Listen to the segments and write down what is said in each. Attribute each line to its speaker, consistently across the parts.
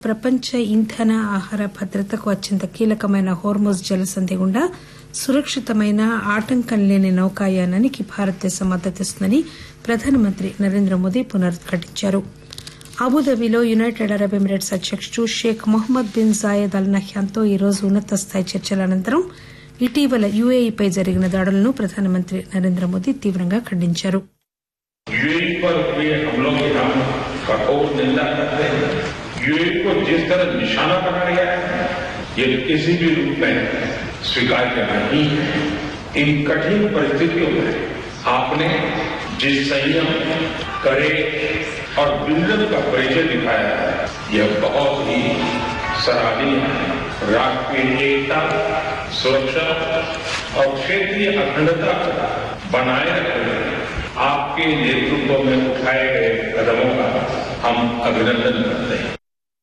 Speaker 1: ప్రపంచ ఇంధన ఆహార భద్రతకు అత్యంత కీలకమైన హోర్ముజ్ జలసంధి గుండా సురక్షితమైన ఆటంకం లేని నౌకాయానానికి భారతదేశం మద్దతిస్తుందని ప్రధానమంత్రి నరేంద్ర మోదీ పునరుద్ఘాటించారు. అబుదాబిలో యునైటెడ్ అరబ్ ఎమిరేట్స్ అధ్యకుడు షేక్ మొహమ్మద్ బిన్ జాయద్ అల్ నహ్యాన్తో ఈ రోజు ఉన్నత స్థాయి చర్చల అనంతరం ఇటీవల యుఏఈపై జరిగిన దాడులను ప్రధానమంత్రి నరేంద్ర మోదీ తీవ్రంగా ఖండించారు.
Speaker 2: यूएई पर हुए हमलों की हम कठोर निंदा करते हैं. यूएई को जिस तरह निशाना बनाया गया है ये किसी भी रूप में स्वीकार्य नहीं है. इन कठिन परिस्थितियों में आपने जिस संयम, कड़े और विजन का परिचय दिखाया है यह बहुत ही सराहनीय है. राष्ट्रीय एकता, सुरक्षा और क्षेत्रीय अखंडता बनाए रखने आपके नेतृत्व में उठाए गए कदमों का हम अभिनंदन करते हैं.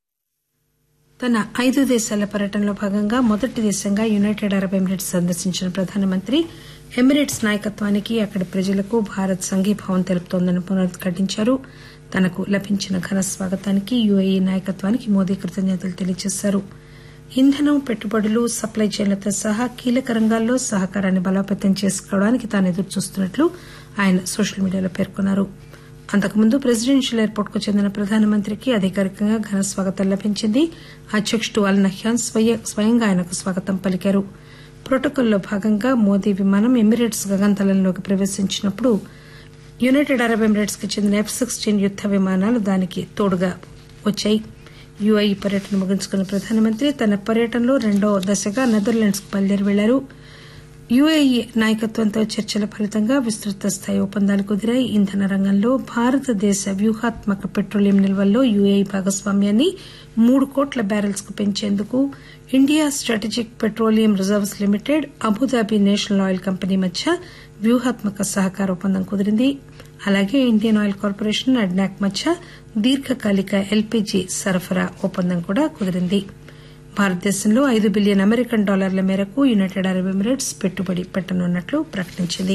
Speaker 1: తన 5 దేశాల పర్యటనలో భాగంగా మొదటి దేశంగా యునైటెడ్ అరబ్ ఎమిరేట్స్ సందర్శించిన ప్రధానమంత్రి ఎమిరేట్స్ నాయకత్వానికి అక్కడి ప్రజలకు భారత్ సంఘీభావం తెలుపుతోందని పునరుద్ఘాటించారు. తనకు లభించిన ఘన స్వాగతానికి యుఏఈ నాయకత్వానికి మోదీ కృతజ్ఞతలు తెలియజేశారు. ఇంధనం, పెట్టుబడులు, సప్లై చైన్లతో సహా కీలక రంగాల్లో సహకారాన్ని బలోపేతం చేసుకోవడానికి తాను ఎదురుచూస్తున్నట్లు ఆయన సోషల్ మీడియాలో పేర్కొన్నారు. అంతకుముందు ప్రెసిడెన్షియల్ ఎయిర్పోర్ట్ కు చెందిన ప్రధానమంత్రికి అధికారికంగా ఘన స్వాగతం లభించింది. అధ్యకుడు అల్ నహ్యాన్ స్వయంగా ఆయనకు స్వాగతం పలికారు. ప్రోటోకాల్లో భాగంగా మోదీ విమానం ఎమిరేట్స్ గగనతలంలోకి ప్రవేశించినప్పుడు యునైటెడ్ అరబ్ ఎమిరేట్స్ కు చెందిన F-16 యుద్ద విమానాలు దానికి తోడుగా వచ్చాయి. యుఏఈ పర్యటన ముగించుకున్న ప్రధానమంత్రి తన పర్యటనలో 2వ దశగా నెదర్లాండ్స్ కు బయలుదేరి వెళ్లారు. యుఏఈ నాయకత్వంతో చర్చల ఫలితంగా విస్తృత స్థాయి ఒప్పందాలు కుదిరాయి. ఇంధన రంగంలో భారతదేశ వ్యూహాత్మక పెట్రోలియం నిల్వల్లో యుఏఈ భాగస్వామ్యాన్ని 3 కోట్ల బ్యారెల్స్ కు పెంచేందుకు India strategic petroleum reserves limited, Abu Dhabi national oil company మధ్య వ్యూహాత్మక సహకార ఒప్పందం కుదిరింది. అలాగే ఇండియన్ ఆయిల్ కార్పొరేషన్, అడ్నాక్ మధ్య దీర్ఘకాలిక ఎల్పీజీ సరఫరా ఒప్పందం కూడా కుదిరింది. భారతదేశంలో $5 బిలియన్ అమెరికన్ డాలర్ల మేరకు యునైటెడ్ అరబ్ ఎమిరేట్స్ పెట్టుబడి పెట్టనున్నట్లు ప్రకటించింది.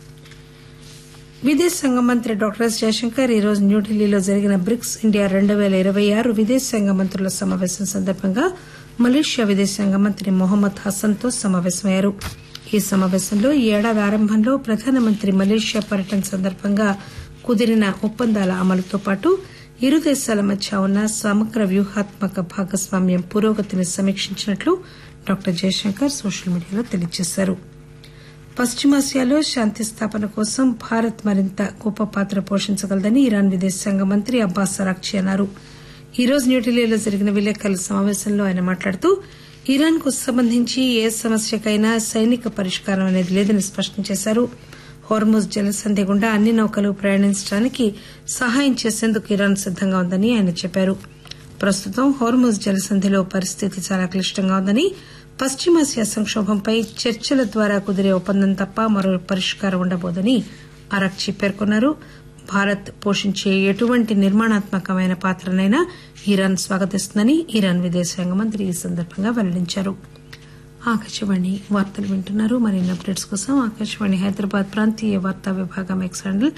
Speaker 1: విదేశాంగ మంత్రి డాక్టర్ ఎస్ జయశంకర్ ఈ రోజు న్యూఢిల్లీలో జరిగిన బ్రిక్స్ ఇండియా 2026 విదేశాంగ మంత్రుల సమావేశం సందర్భంగా మలేషియా విదేశాంగ మంత్రి మొహమ్మద్ హసన్తో సమావేశమయ్యారు. ఈ సమావేశంలో ఈ ఏడాది ఆరంభంలో ప్రధానమంత్రి మలేషియా పర్యటన సందర్భంగా కుదిరిన ఒప్పందాల అమలుతో పాటు ఇరు దేశాల మధ్య ఉన్న సమగ్ర వ్యూహాత్మక భాగస్వామ్యం పురోగతిని సమీక్షించినట్లు డాక్టర్ జయశంకర్ సోషల్ మీడియాలో తెలియజేశారు. పశ్చిమాసియాలో శాంతి స్థాపన కోసం భారత్ మరింత గొప్ప పాత్ర పోషించగలదని ఇరాన్ విదేశాంగ మంత్రి అబ్బాస్ అరాగ్చీ అన్నారు. ఈ రోజు న్యూఢిల్లీలో జరిగిన విలేకరుల సమావేశంలో ఆయన మాట్లాడుతూ ఇరాన్ కు సంబంధించి ఏ సమస్యకైనా సైనిక పరిష్కారం అనేది లేదని స్పష్టం చేశారు. హోర్ముజ్ జలసంధి గుండా అన్ని నౌకలు ప్రయాణించడానికి సహాయం చేసేందుకు ఇరాన్ సిద్దంగా ఉందని ఆయన చెప్పారు. ప్రస్తుతం హోర్ముజ్ జలసంధిలో పరిస్థితి చాలా క్లిష్టంగా ఉందని, పశ్చిమాసియా సంక్షోభంపై చర్చల ద్వారా కుదిరే ఒప్పందం తప్ప మరో పరిష్కారం ఉండబోదని అరాగ్చీ పేర్కొన్నారు. భారత్ పోషించే ఎటువంటి నిర్మాణాత్మకమైన పాత్రనైనా ఇరాన్ స్వాగతిస్తుందని ఇరాన్ విదేశాంగ మంత్రి ఈ సందర్భంగా వెల్లడించారు. ఆకాశవాణి వార్తలు వింటున్నారు. మరిన్ని అప్డేట్స్ కోసం ఆకాశవాణి హైదరాబాద్ ప్రాంతీయ వార్తా విభాగం ఎక్స్ హ్యాండిల్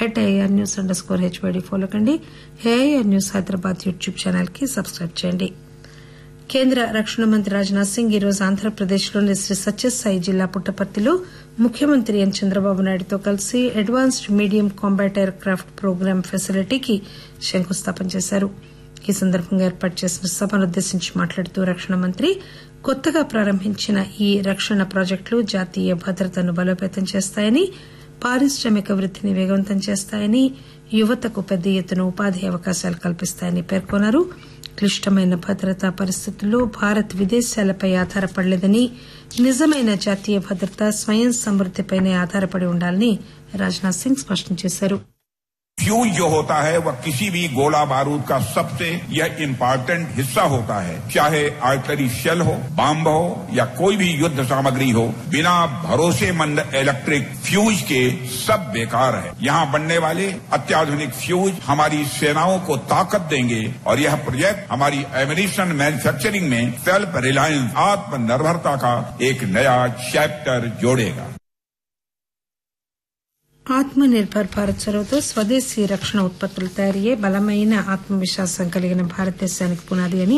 Speaker 1: @AIRnews_HYD ఫాలో కండి. AIR news Hyderabad YouTube channel కి సబ్స్క్రైబ్ చేయండి. కేంద్ర రక్షణ మంత్రి రాజ్నాథ్ సింగ్ ఈ రోజు ఆంధ్రప్రదేశ్లోని శ్రీ సత్యసాయి జిల్లా పుట్టపర్తిలో ముఖ్యమంత్రి ఎన్ చంద్రబాబు నాయుడుతో కలిసి advanced medium combat air craft programme ఫెసిలిటీకి శంకుస్థాపన చేశారు. ఈ సందర్భంగా ఏర్పాటు చేసిన సభనుద్దేశించి మాట్లాడుతూ రక్షణ మంత్రి కొత్తగా ప్రారంభించిన ఈ రక్షణ ప్రాజెక్టులు జాతీయ భద్రతను బలోపేతం చేస్తాయని, పారిశ్రామిక వృద్దిని వేగవంతం చేస్తాయని, యువతకు పెద్ద ఎత్తున ఉపాధి అవకాశాలు కల్పిస్తాయని పేర్కొన్నారు. క్లిష్టమైన భద్రతా పరిస్థితుల్లో భారత్ విదేశాలపై ఆధారపడలేదని, నిజమైన జాతీయ భద్రత స్వయం సమృద్దిపైనే ఆధారపడి ఉండాలని రాజ్నాథ్ సింగ్ స్పష్టం చేశారు.
Speaker 3: फ्यूज जो होता है वह किसी भी गोला बारूद का सबसे यह इम्पोर्टेंट हिस्सा होता है. चाहे आर्टिलरी शेल हो, बम हो या कोई भी युद्ध सामग्री हो, बिना भरोसेमंद इलेक्ट्रिक फ्यूज के सब बेकार है. यहाँ बनने वाले अत्याधुनिक फ्यूज हमारी सेनाओं को ताकत देंगे और यह प्रोजेक्ट हमारी एमिनिशन मैन्युफैक्चरिंग में सेल्फ रिलायंस, आत्मनिर्भरता का एक नया चैप्टर जोड़ेगा.
Speaker 1: ఆత్మ నిర్బర్ భారత్ చొరవతో స్వదేశీ రక్షణ ఉత్పత్తుల తయారీయే బలమైన ఆత్మవిశ్వాసం కలిగిన భారతదేశానికి పునాది అని